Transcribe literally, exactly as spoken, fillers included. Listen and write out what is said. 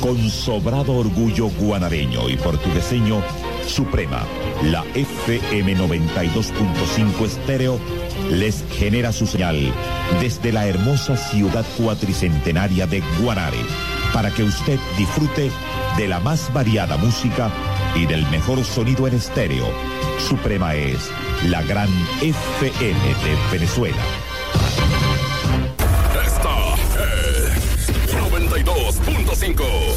Con sobrado orgullo guanareño y portugueseño, Suprema, la F M noventa y dos punto cinco estéreo, les genera su señal desde la hermosa ciudad cuatricentenaria de Guanare, para que usted disfrute de la más variada música y del mejor sonido en estéreo. Suprema es la gran F M de Venezuela. Esta es noventa y dos punto cinco.